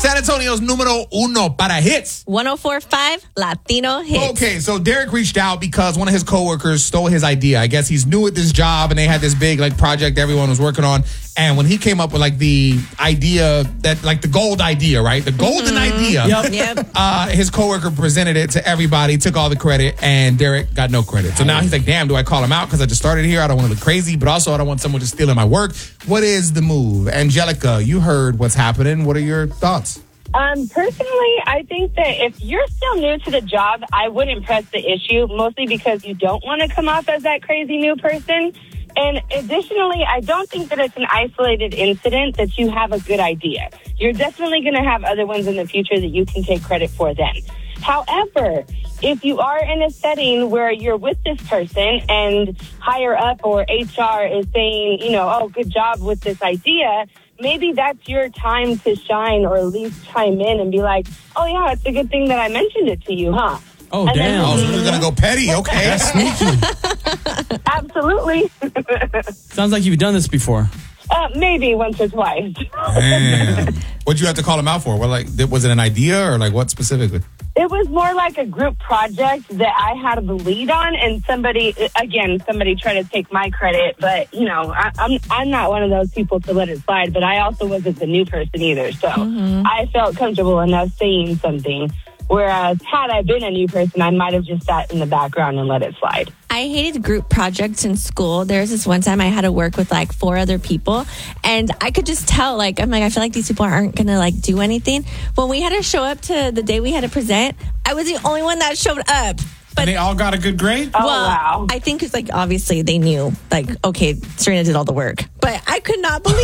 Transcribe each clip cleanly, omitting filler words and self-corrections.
San Antonio's numero uno para hits. 104.5 Latino Hits. Okay, so Derek reached out because one of his coworkers stole his idea. I guess he's new at this job, and they had this big project everyone was working on. And when he came up with the idea that the gold idea, right? The golden idea. Yep. His coworker presented it to everybody, took all the credit, and Derek got no credit. So now he's like, damn, do I call him out because I just started here? I don't want to look crazy, but also I don't want someone just stealing my work. What is the move? Angelica, you heard what's happening. What are your thoughts? Personally, I think that if you're still new to the job, I wouldn't press the issue, mostly because you don't want to come off as that crazy new person. And additionally, I don't think that it's an isolated incident that you have a good idea. You're definitely going to have other ones in the future that you can take credit for then. However, if you are in a setting where you're with this person and higher up or HR is saying, oh, good job with this idea, maybe that's your time to shine, or at least chime in and be like, oh, yeah, it's a good thing that I mentioned it to you, huh? Oh, and damn. Oh, so we're going to go petty. Okay. That's sneaky. Absolutely. Sounds like you've done this before. Maybe once or twice. Damn. What'd you have to call him out for? What, was it an idea or what specifically? It was more like a group project that I had the lead on, and somebody tried to take my credit, but I'm not one of those people to let it slide, but I also wasn't the new person either, so I felt comfortable enough saying something. Whereas had I been a new person, I might have just sat in the background and let it slide. I hated group projects in school. There was this one time I had to work with 4 other people, and I could just tell, I feel like these people aren't going to do anything. When we had to show up to the day we had to present, I was the only one that showed up. But and they all got a good grade? Oh, wow. I think it's obviously they knew, okay, Serena did all the work. But I could not believe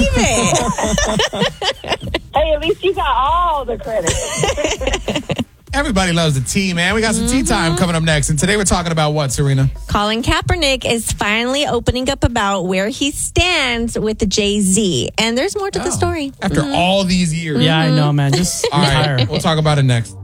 it. Hey, at least you got all the credit. Everybody loves the tea, man. We got some tea time coming up next. And today we're talking about what, Serena? Colin Kaepernick is finally opening up about where he stands with the Jay-Z. And there's more to the story. After all these years. Yeah, I know, man. Just all right, we'll talk about it next.